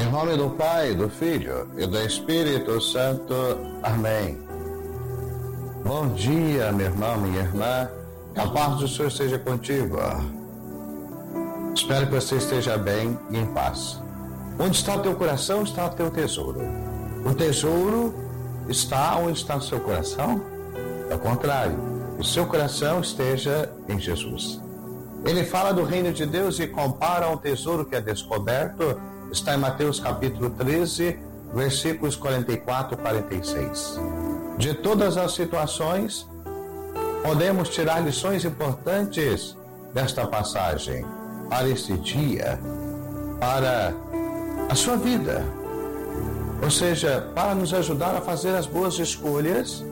Em nome do Pai, do Filho e do Espírito Santo. Amém. Bom dia, meu irmão, minha irmã. Que a paz do Senhor esteja contigo. Espero que você esteja bem e em paz. Onde está o teu coração, está o teu tesouro. O tesouro está onde está o seu coração? Ao contrário, o seu coração esteja em Jesus. Ele fala do reino de Deus e compara um tesouro que é descoberto. Está em Mateus capítulo 13, versículos 44 e 46. De todas as situações, podemos tirar lições importantes desta passagem para este dia, para a sua vida. Ou seja, para nos ajudar a fazer as boas escolhas